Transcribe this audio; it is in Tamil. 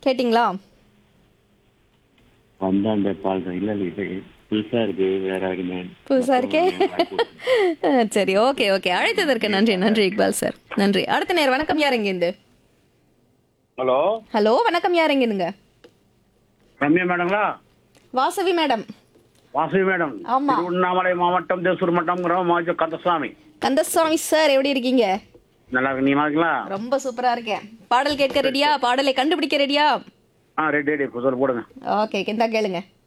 கேட்டிங்களா? வந்தாண்ட பால் தான். இல்ல இது புதுசா இருக்கு. வேற யாருமே புதுசா மத்தவங்க இருக்கே. வாய்ப்பு கொடுங்க. சரி, ஓகே, ஓகே. அழைத்ததற்கு நன்றி, நன்றி இக்பால் சார். நன்றி. அடுத்த நேர் வணக்கம், யார் எங்கேருந்து? ஹலோ, ஹலோ, வணக்கம், யார் எங்கேருந்துங்க? ரம்யா மேடங்களா? வாசவி மேடம். வாசவி மேடம், ஆமா. திருவண்ணாமலை மாவட்டம் தேசூர் மட்டம் மாஜ கந்தசாமி. கந்தசுவாமி சார், எப்படி இருக்கீங்க? நல்லா இருக்கு, நீ இருக்கீங்களா? ரொம்ப சூப்பரா இருக்கேன். பாடல் கேட்க ரெடியா? பாடலை கண்டுபிடிக்க ரெடியா? ரெடி ரெடி, சொல்லு போடுங்க. ஓகே, கேளுங்க.